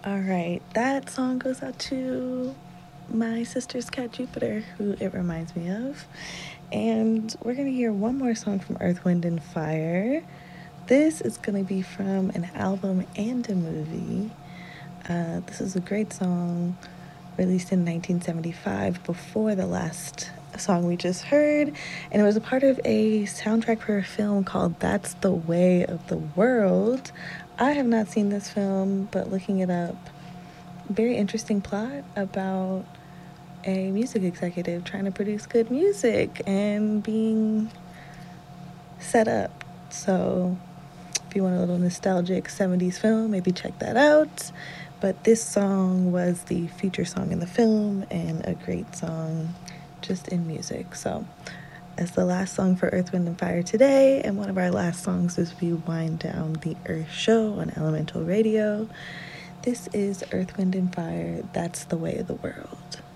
All right, that song goes out to my sister's cat Jupiter, who it reminds me of. And we're gonna hear one more song from Earth, Wind, and Fire. This is gonna be from an album and a movie. This is a great song released in 1975, before the last song we just heard, and it was a part of a soundtrack for a film called That's the Way of the World. I have not seen this film, but looking it up, very interesting plot about a music executive trying to produce good music and being set up. So if you want a little nostalgic 70s film, maybe check that out. But this song was the feature song in the film and a great song just in music. So as the last song for Earth, Wind, and Fire today, and one of our last songs as we wind down the Earth Show on Elemental Radio, this is Earth, Wind, and Fire, That's the Way of the World.